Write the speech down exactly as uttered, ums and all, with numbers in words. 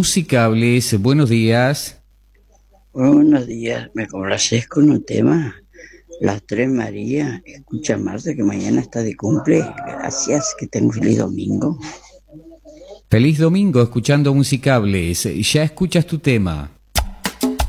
Musicables, buenos días. Buenos días, ¿me complaces con un tema? Las Tres Marías, escucha Marta que mañana está de cumple. Gracias, que tenga un feliz domingo. Feliz domingo escuchando Musicables. Ya escuchas tu tema.